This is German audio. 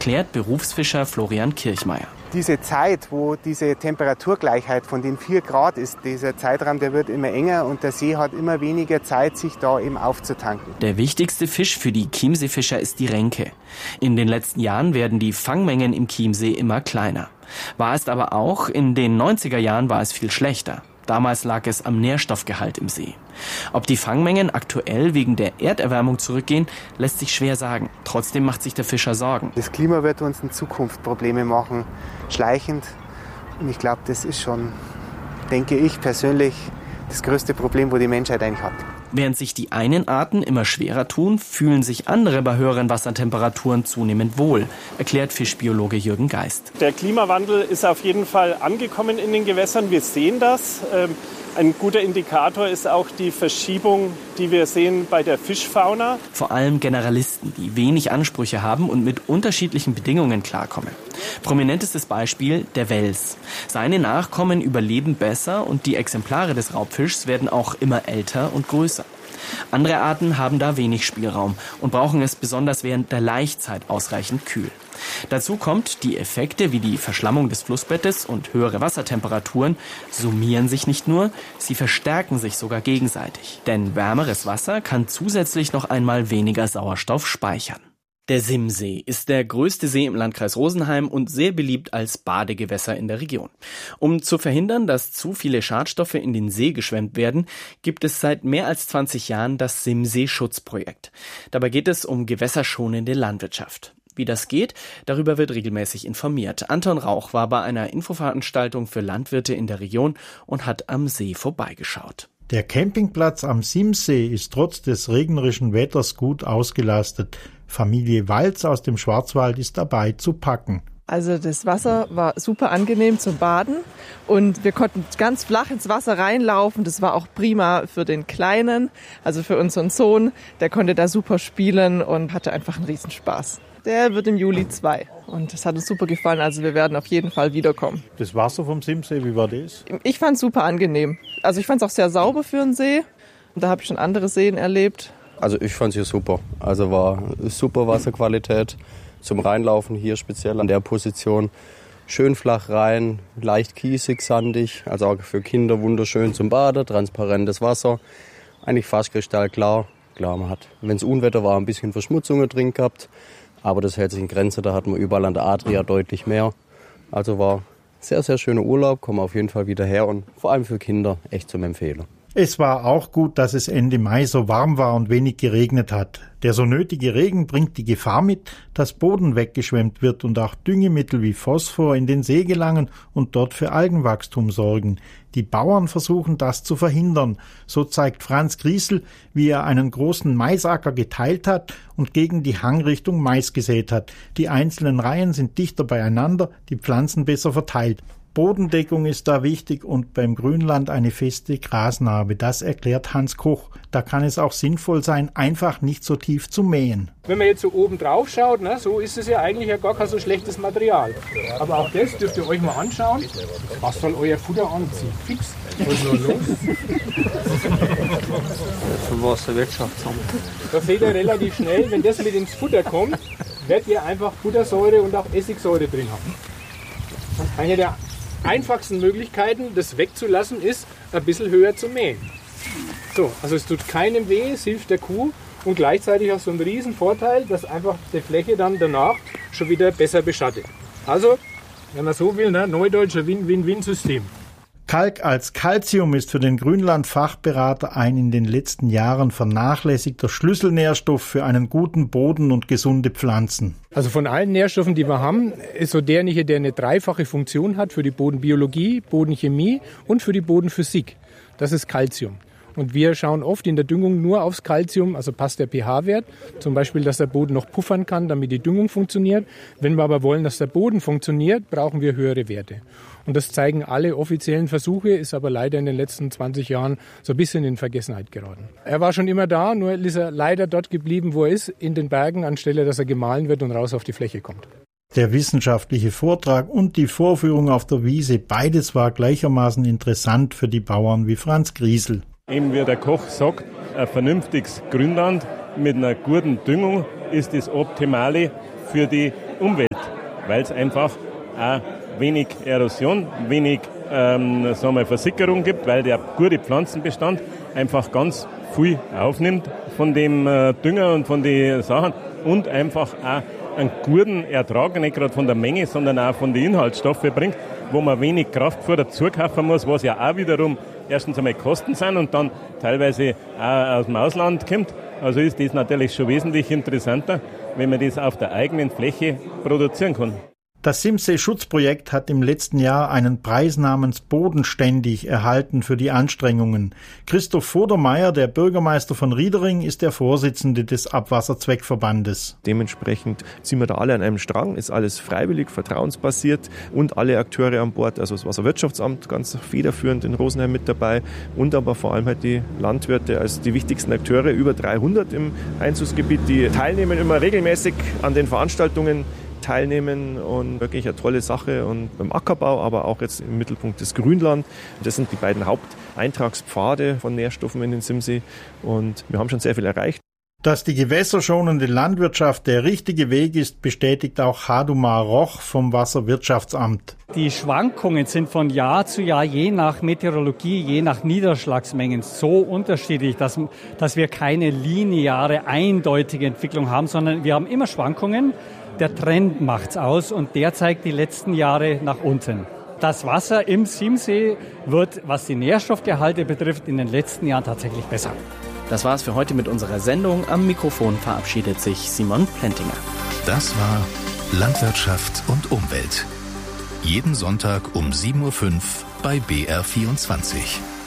erklärt Berufsfischer Florian Kirchmeier. Diese Zeit, wo diese Temperaturgleichheit von den 4 Grad ist, dieser Zeitraum, der wird immer enger und der See hat immer weniger Zeit, sich da eben aufzutanken. Der wichtigste Fisch für die Chiemseefischer ist die Renke. In den letzten Jahren werden die Fangmengen im Chiemsee immer kleiner. War es aber auch, in den 90er Jahren war es viel schlechter. Damals lag es am Nährstoffgehalt im See. Ob die Fangmengen aktuell wegen der Erderwärmung zurückgehen, lässt sich schwer sagen. Trotzdem macht sich der Fischer Sorgen. Das Klima wird uns in Zukunft Probleme machen, schleichend. Und ich glaube, das ist schon, denke ich persönlich, das größte Problem, wo die Menschheit eigentlich hat. Während sich die einen Arten immer schwerer tun, fühlen sich andere bei höheren Wassertemperaturen zunehmend wohl, erklärt Fischbiologe Jürgen Geist. Der Klimawandel ist auf jeden Fall angekommen in den Gewässern. Wir sehen das. Ein guter Indikator ist auch die Verschiebung, die wir sehen bei der Fischfauna. Vor allem Generalisten, die wenig Ansprüche haben und mit unterschiedlichen Bedingungen klarkommen. Prominentestes Beispiel der Wels. Seine Nachkommen überleben besser und die Exemplare des Raubfischs werden auch immer älter und größer. Andere Arten haben da wenig Spielraum und brauchen es besonders während der Laichzeit ausreichend kühl. Dazu kommt, die Effekte wie die Verschlammung des Flussbettes und höhere Wassertemperaturen summieren sich nicht nur, sie verstärken sich sogar gegenseitig. Denn wärmeres Wasser kann zusätzlich noch einmal weniger Sauerstoff speichern. Der Simsee ist der größte See im Landkreis Rosenheim und sehr beliebt als Badegewässer in der Region. Um zu verhindern, dass zu viele Schadstoffe in den See geschwemmt werden, gibt es seit mehr als 20 Jahren das Simsee-Schutzprojekt. Dabei geht es um gewässerschonende Landwirtschaft. Wie das geht, darüber wird regelmäßig informiert. Anton Rauch war bei einer Infoveranstaltung für Landwirte in der Region und hat am See vorbeigeschaut. Der Campingplatz am Simsee ist trotz des regnerischen Wetters gut ausgelastet. Familie Walz aus dem Schwarzwald ist dabei zu packen. Also das Wasser war super angenehm zum Baden und wir konnten ganz flach ins Wasser reinlaufen. Das war auch prima für den Kleinen, also für unseren Sohn. Der konnte da super spielen und hatte einfach einen Riesenspaß. Der wird im Juli 2 und das hat uns super gefallen. Also wir werden auf jeden Fall wiederkommen. Das Wasser vom Simsee, wie war das? Ich fand es super angenehm. Also ich fand es auch sehr sauber für einen See. Und da habe ich schon andere Seen erlebt. Also ich fand es hier super. Also war super Wasserqualität zum Reinlaufen hier speziell an der Position. Schön flach rein, leicht kiesig, sandig. Also auch für Kinder wunderschön zum Baden, transparentes Wasser. Eigentlich fast kristallklar. Klar, man hat, wenn es Unwetter war, ein bisschen Verschmutzungen drin gehabt. Aber das hält sich in Grenze, da hat man überall an der Adria deutlich mehr. Also war sehr, sehr schöner Urlaub, kommen auf jeden Fall wieder her und vor allem für Kinder echt zum Empfehlen. Es war auch gut, dass es Ende Mai so warm war und wenig geregnet hat. Der so nötige Regen bringt die Gefahr mit, dass Boden weggeschwemmt wird und auch Düngemittel wie Phosphor in den See gelangen und dort für Algenwachstum sorgen. Die Bauern versuchen das zu verhindern. So zeigt Franz Griesel, wie er einen großen Maisacker geteilt hat und gegen die Hangrichtung Mais gesät hat. Die einzelnen Reihen sind dichter beieinander, die Pflanzen besser verteilt. Bodendeckung ist da wichtig und beim Grünland eine feste Grasnarbe. Das erklärt Hans Koch. Da kann es auch sinnvoll sein, einfach nicht so tief zu mähen. Wenn man jetzt so oben drauf schaut, so ist es ja eigentlich ja gar kein so schlechtes Material. Aber auch das dürft ihr euch mal anschauen. Was soll euer Futter anziehen? Fix. Was ist da los? Vom Wasserwirtschaftsamt. Da seht ihr relativ schnell, wenn das mit ins Futter kommt, werdet ihr einfach Futtersäure und auch Essigsäure drin haben. Eine der einfachsten Möglichkeiten, das wegzulassen, ist, ein bisschen höher zu mähen. So, also es tut keinem weh, es hilft der Kuh und gleichzeitig auch so ein riesen Vorteil, dass einfach die Fläche dann danach schon wieder besser beschattet. Also, wenn man so will, Neudeutsch ein Win-Win-Win-System. Kalk als Calcium ist für den Grünland-Fachberater ein in den letzten Jahren vernachlässigter Schlüsselnährstoff für einen guten Boden und gesunde Pflanzen. Also von allen Nährstoffen, die wir haben, ist so derjenige, der eine dreifache Funktion hat für die Bodenbiologie, Bodenchemie und für die Bodenphysik. Das ist Calcium. Und wir schauen oft in der Düngung nur aufs Calcium, also passt der pH-Wert, zum Beispiel, dass der Boden noch puffern kann, damit die Düngung funktioniert. Wenn wir aber wollen, dass der Boden funktioniert, brauchen wir höhere Werte. Und das zeigen alle offiziellen Versuche, ist aber leider in den letzten 20 Jahren so ein bisschen in Vergessenheit geraten. Er war schon immer da, nur ist er leider dort geblieben, wo er ist, in den Bergen, anstelle dass er gemahlen wird und raus auf die Fläche kommt. Der wissenschaftliche Vortrag und die Vorführung auf der Wiese, beides war gleichermaßen interessant für die Bauern wie Franz Griesel. Eben wie der Koch sagt, ein vernünftiges Grünland mit einer guten Düngung ist das Optimale für die Umwelt. weil es einfach auch wenig Erosion, wenig Versickerung gibt, weil der gute Pflanzenbestand einfach ganz viel aufnimmt von dem Dünger und von den Sachen und einfach auch einen guten Ertrag, nicht gerade von der Menge, sondern auch von den Inhaltsstoffen bringt, wo man wenig Kraftfutter dazu kaufen muss, was ja auch wiederum erstens einmal Kosten sind und dann teilweise auch aus dem Ausland kommt. Also ist das natürlich schon wesentlich interessanter, wenn man das auf der eigenen Fläche produzieren kann. Das Simsee-Schutzprojekt hat im letzten Jahr einen Preis namens Bodenständig erhalten für die Anstrengungen. Christoph Vodermeier, der Bürgermeister von Riedering, ist der Vorsitzende des Abwasserzweckverbandes. Dementsprechend ziehen wir da alle an einem Strang, ist alles freiwillig, vertrauensbasiert und alle Akteure an Bord, also das Wasserwirtschaftsamt ganz federführend in Rosenheim mit dabei und aber vor allem halt die Landwirte als die wichtigsten Akteure, über 300 im Einzugsgebiet, die teilnehmen immer regelmäßig an den Veranstaltungen, teilnehmen und wirklich eine tolle Sache und beim Ackerbau, aber auch jetzt im Mittelpunkt das Grünland. Das sind die beiden Haupteintragspfade von Nährstoffen in den Simsee und wir haben schon sehr viel erreicht. Dass die gewässerschonende Landwirtschaft der richtige Weg ist, bestätigt auch Hadumar Roch vom Wasserwirtschaftsamt. Die Schwankungen sind von Jahr zu Jahr je nach Meteorologie, je nach Niederschlagsmengen so unterschiedlich, dass wir keine lineare, eindeutige Entwicklung haben, sondern wir haben immer Schwankungen. Der Trend macht's aus und der zeigt die letzten Jahre nach unten. Das Wasser im Chiemsee wird, was die Nährstoffgehalte betrifft, in den letzten Jahren tatsächlich besser. Das war's für heute mit unserer Sendung. Am Mikrofon verabschiedet sich Simon Plentinger. Das war Landwirtschaft und Umwelt. Jeden Sonntag um 7.05 Uhr bei BR24.